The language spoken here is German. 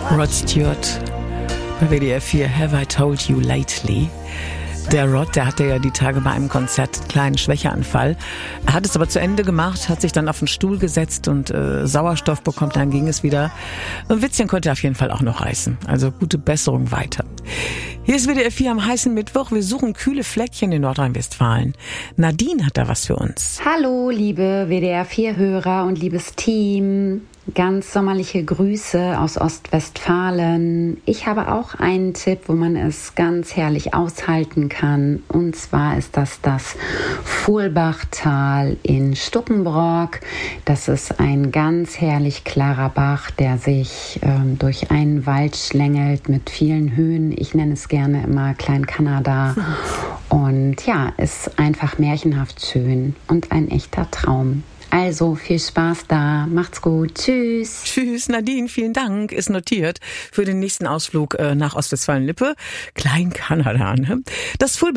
Rod Stewart bei WDR 4, Have I Told You Lately? Der Rod, der hatte ja die Tage bei einem Konzert einen kleinen Schwächeanfall. Er hat es aber zu Ende gemacht, hat sich dann auf den Stuhl gesetzt und Sauerstoff bekommen, dann ging es wieder. Ein Witzchen konnte er auf jeden Fall auch noch reißen. Also gute Besserung weiter. Hier ist WDR 4 am heißen Mittwoch. Wir suchen kühle Fleckchen in Nordrhein-Westfalen. Nadine hat da was für uns. Hallo, liebe WDR 4-Hörer und liebes Team. Ganz sommerliche Grüße aus Ostwestfalen. Ich habe auch einen Tipp, wo man es ganz herrlich aushalten kann. Und zwar ist das Fuhlbachtal in Stuckenbrock. Das ist ein ganz herrlich klarer Bach, der sich durch einen Wald schlängelt mit vielen Höhen. Ich nenne es gerne immer Klein-Kanada. Und ja, ist einfach märchenhaft schön und ein echter Traum. Also viel Spaß da, macht's gut, tschüss. Tschüss Nadine, vielen Dank, ist notiert für den nächsten Ausflug nach Ostwestfalen-Lippe, Klein-Kanada. Ne? Das